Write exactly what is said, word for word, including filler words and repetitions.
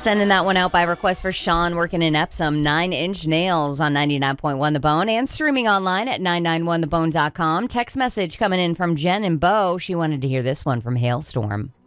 Sending that one out by request for Sean working in Epsom. Nine Inch Nails on ninety-nine point one The Bone and streaming online at nine nine one the bone dot com. Text message coming in from Jen and Bo. She wanted to hear this one from Hailstorm.